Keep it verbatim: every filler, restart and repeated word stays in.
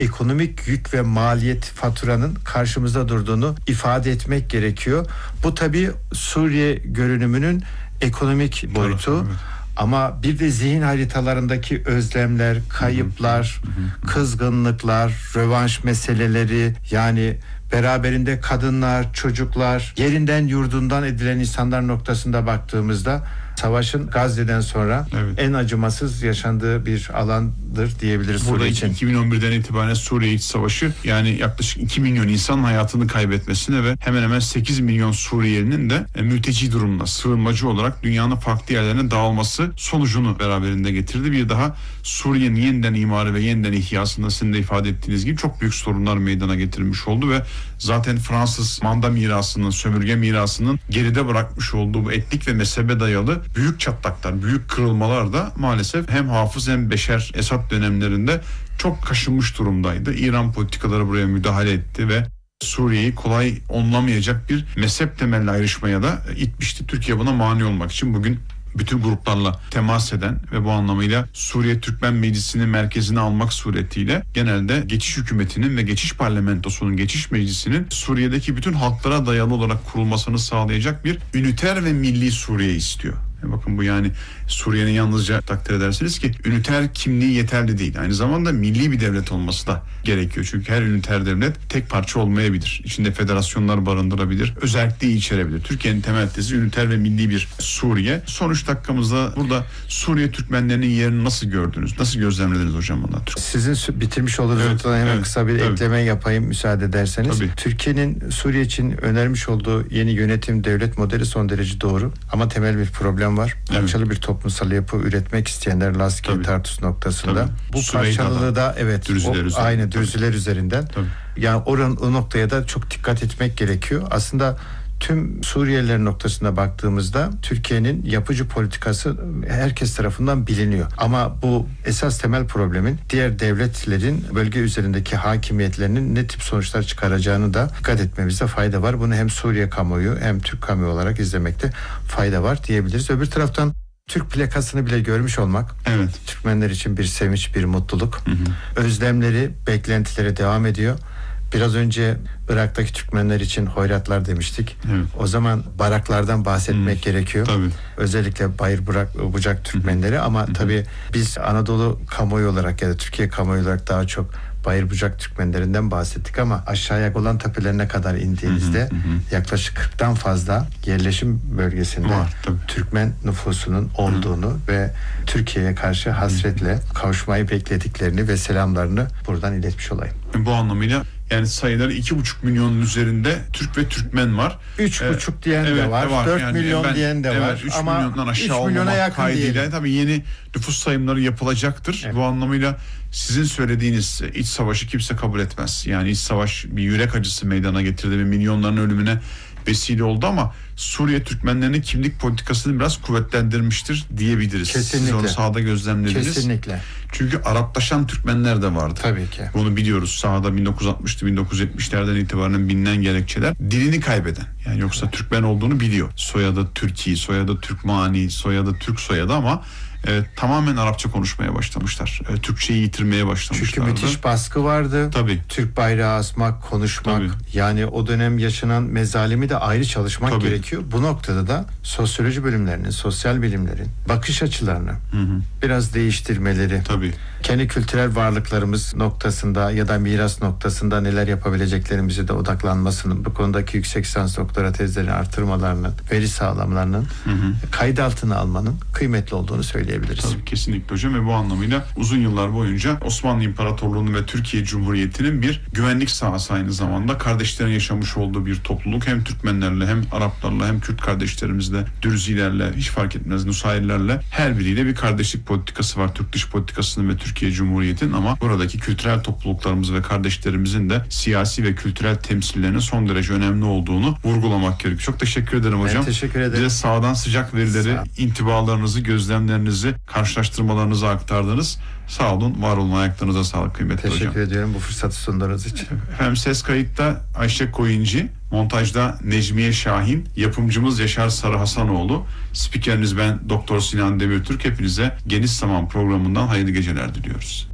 ekonomik yük ve maliyet faturanın karşımızda durduğunu ifade etmek gerekiyor. Bu tabii Suriye görünümünün ekonomik boyutu. Evet. Ama bir de zihin haritalarındaki özlemler, kayıplar, hı hı. kızgınlıklar, rövanş meseleleri, yani beraberinde kadınlar, çocuklar, yerinden yurdundan edilen insanlar noktasında baktığımızda savaşın Gazze'den sonra evet. en acımasız yaşandığı bir alandır diyebiliriz Burada Suriye için. iki bin on birden itibaren Suriye İç Savaşı, yani yaklaşık iki milyon insanın hayatını kaybetmesine ve hemen hemen sekiz milyon Suriyelinin de e, mülteci durumunda, sığınmacı olarak dünyanın farklı yerlerine dağılması sonucunu beraberinde getirdi. Bir daha Suriye'nin yeniden imarı ve yeniden ihyasında sizin de ifade ettiğiniz gibi çok büyük sorunlar meydana getirmiş oldu ve zaten Fransız manda mirasının, sömürge mirasının geride bırakmış olduğu bu etnik ve mezhebe dayalı büyük çatlaklar, büyük kırılmalar da maalesef hem Hafız hem Beşer Esad dönemlerinde çok kaşınmış durumdaydı. İran politikaları buraya müdahale etti ve Suriye'yi kolay onlamayacak bir mezhep temelli ayrışmaya da itmişti. Türkiye buna mani olmak için bugün bütün gruplarla temas eden ve bu anlamıyla Suriye Türkmen Meclisi'nin merkezine almak suretiyle genelde geçiş hükümetinin ve geçiş parlamentosunun, geçiş meclisinin Suriye'deki bütün halklara dayalı olarak kurulmasını sağlayacak bir üniter ve milli Suriye istiyor. Bakın bu, yani Suriye'nin yalnızca takdir edersiniz ki üniter kimliği yeterli değil. Aynı zamanda milli bir devlet olması da gerekiyor. Çünkü her üniter devlet tek parça olmayabilir. İçinde federasyonlar barındırabilir. Özellikle içerebilir. Türkiye'nin temel tezi üniter ve milli bir Suriye. Sonuç dakikamızda burada Suriye Türkmenlerinin yerini nasıl gördünüz? Nasıl gözlemlediniz hocam bunlar? Sizin bitirmiş olduğunuz evet, noktadan hemen evet, kısa bir tabii. ekleme yapayım müsaade ederseniz. Tabii. Türkiye'nin Suriye için önermiş olduğu yeni yönetim devlet modeli son derece doğru. Ama temel bir problem var. Parçalı evet. bir toplumsal yapı üretmek isteyenler Laski Tartus noktasında. Tabii. Bu Süveyda'da, parçalılığı da evet Dürziler o, aynı Dürziler üzerinden. Tabii. Yani oranın o noktaya da çok dikkat etmek gerekiyor. Aslında tüm Suriyeliler noktasına baktığımızda Türkiye'nin yapıcı politikası herkes tarafından biliniyor. Ama bu esas temel problemin diğer devletlerin bölge üzerindeki hakimiyetlerinin ne tip sonuçlar çıkaracağını da dikkat etmemizde fayda var. Bunu hem Suriye kamuoyu hem Türk kamuoyu olarak izlemekte fayda var diyebiliriz. Öbür taraftan Türk plakasını bile görmüş olmak evet. Türkmenler için bir sevinç, bir mutluluk. Hı hı. Özlemleri, beklentileri devam ediyor. Biraz önce Irak'taki Türkmenler için hoyratlar demiştik. Evet. O zaman baraklardan bahsetmek hmm. gerekiyor. Tabii. Özellikle Bayır Burak, Bucak Türkmenleri hmm. ama hmm. tabii biz Anadolu kamuoyu olarak ya da Türkiye kamuoyu olarak daha çok Bayır Bucak Türkmenlerinden bahsettik ama aşağıya Golan Tepelerine kadar indiğinizde hı hı hı. yaklaşık kırktan fazla yerleşim bölgesinde var, Türkmen nüfusunun olduğunu hı. ve Türkiye'ye karşı hasretle kavuşmayı beklediklerini ve selamlarını buradan iletmiş olayım. Bu anlamıyla yani sayıları iki buçuk milyonun üzerinde Türk ve Türkmen var. Üç ee, buçuk diyen evet, de var. var. Dört yani milyon ben, diyen de evet, var. üç ama milyondan aşağı olmamak kaydıyla tabii yeni nüfus sayımları yapılacaktır. Evet. Bu anlamıyla sizin söylediğiniz iç savaşı kimse kabul etmez. Yani iç savaş bir yürek acısı meydana getirdi ve milyonların ölümüne vesile oldu ama Suriye Türkmenlerinin kimlik politikasını biraz kuvvetlendirmiştir diyebiliriz. Kesinlikle. Siz onu sahada gözlemlediniz. Kesinlikle. Çünkü Araplaşan Türkmenler de vardı. Tabii ki. Bunu biliyoruz. Sahada bin dokuz yüz altmışlı bin dokuz yüz yetmişlerden itibaren bilinen gerekçeler. Dilini kaybeden. Yani yoksa evet. Türkmen olduğunu biliyor. Soyadı Türki, soyadı Türkmani, soyadı Türk soyadı ama E, tamamen Arapça konuşmaya başlamışlar. E, Türkçeyi yitirmeye başlamışlar. Çünkü müthiş baskı vardı. Tabii. Türk bayrağı asmak, konuşmak. Tabii. Yani o dönem yaşanan mezalimi de ayrı çalışmak Tabii. gerekiyor. Bu noktada da sosyoloji bölümlerinin, sosyal bilimlerin bakış açılarını hı hı. biraz değiştirmeleri. Tabii. Kendi kültürel varlıklarımız noktasında ya da miras noktasında neler yapabileceklerimize de odaklanmasının, bu konudaki yüksek lisans doktora tezlerini artırmalarının, veri sağlamalarının hı hı. kayıt altına almanın kıymetli olduğunu söylüyorum. Tabii kesinlikle hocam ve bu anlamıyla uzun yıllar boyunca Osmanlı İmparatorluğu'nun ve Türkiye Cumhuriyeti'nin bir güvenlik sahası aynı zamanda kardeşlerin yaşamış olduğu bir topluluk. Hem Türkmenlerle hem Araplarla hem Kürt kardeşlerimizle, Dürzilerle, hiç fark etmez Nusayrilerle her biriyle bir kardeşlik politikası var. Türk dış politikasının ve Türkiye Cumhuriyeti'nin ama buradaki kültürel topluluklarımız ve kardeşlerimizin de siyasi ve kültürel temsillerinin son derece önemli olduğunu vurgulamak gerekiyor. Çok teşekkür ederim hocam. Ben teşekkür ederim. Bize sahadan sıcak verileri, intibalarınızı, gözlemlerinizi, karşılaştırmalarınızı aktardınız. Sağ olun, var olun, ayaklarınıza sağlık kıymetli Teşekkür hocam. Teşekkür ediyorum bu fırsatı sunduğunuz için. Efendim ses kayıtta Ayşe Koyuncu, montajda Necmiye Şahin, yapımcımız Yaşar Sarı Hasanoğlu, spikeriniz ben Doktor Sinan Demirtürk. Hepinize Geniş Zaman programından hayırlı geceler diliyoruz.